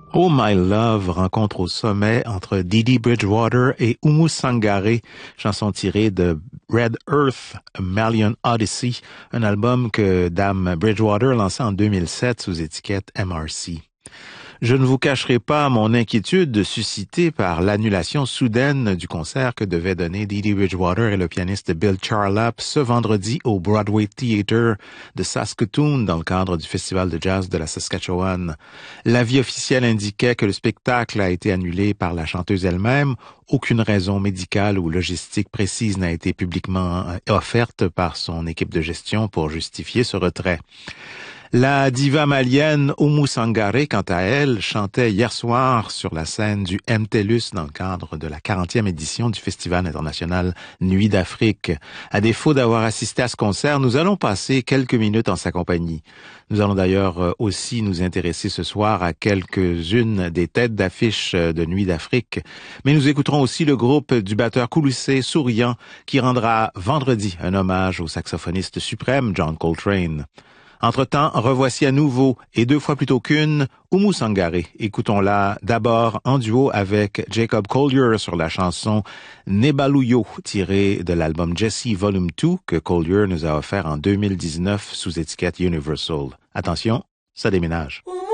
Oh My Love, rencontre au sommet entre Dee Dee Bridgewater et Oumou Sangaré, chanson tirée de Red Earth, A Malian Odyssey, un album que Dame Bridgewater lança en 2007 sous étiquette MRC. Je ne vous cacherai pas mon inquiétude suscitée par l'annulation soudaine du concert que devaient donner Dee Dee Bridgewater et le pianiste Bill Charlap ce vendredi au Broadway Theatre de Saskatoon dans le cadre du Festival de jazz de la Saskatchewan. L'avis officiel indiquait que le spectacle a été annulé par la chanteuse elle-même. Aucune raison médicale ou logistique précise n'a été publiquement offerte par son équipe de gestion pour justifier ce retrait. La diva malienne Oumou Sangaré, quant à elle, chantait hier soir sur la scène du MTELUS dans le cadre de la 40e édition du Festival international Nuit d'Afrique. À défaut d'avoir assisté à ce concert, nous allons passer quelques minutes en sa compagnie. Nous allons d'ailleurs aussi nous intéresser ce soir à quelques-unes des têtes d'affiche de Nuit d'Afrique. Mais nous écouterons aussi le groupe du batteur Kouloussé Souriant qui rendra vendredi un hommage au saxophoniste suprême John Coltrane. Entre-temps, revoici à nouveau, et 2 fois plutôt qu'une, Oumou Sangaré. Écoutons-la d'abord en duo avec Jacob Collier sur la chanson Nebaluyo, tirée de l'album Jessie Volume 2 que Collier nous a offert en 2019 sous étiquette Universal. Attention, ça déménage.